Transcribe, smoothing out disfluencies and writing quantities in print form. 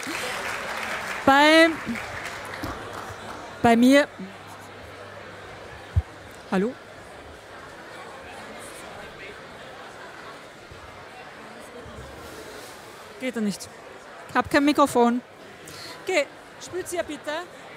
Bei mir. Hallo? Geht er nicht. Ich habe kein Mikrofon. Okay, spielt ihr bitte.